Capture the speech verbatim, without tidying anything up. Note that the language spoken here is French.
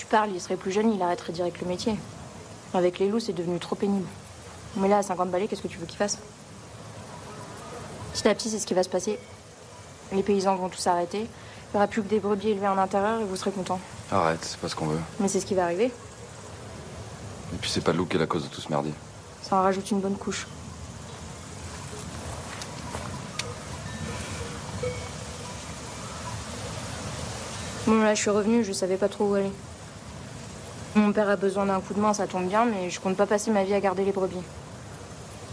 parles, il serait plus jeune, il arrêterait direct le métier. Avec les loups, c'est devenu trop pénible. Mais là, à cinquante balais, qu'est-ce que tu veux qu'il fasse? Petit à petit, c'est ce qui va se passer. Les paysans vont tous s'arrêter. Il n'y aura plus que des brebis élevées en intérieur et vous serez contents. Arrête, c'est pas ce qu'on veut. Mais c'est ce qui va arriver. Et puis c'est pas le loup qui est la cause de tout ce merdier. Ça en rajoute une bonne couche. Bon, là, je suis revenue, je savais pas trop où aller. Mon père a besoin d'un coup de main, ça tombe bien, mais je compte pas passer ma vie à garder les brebis.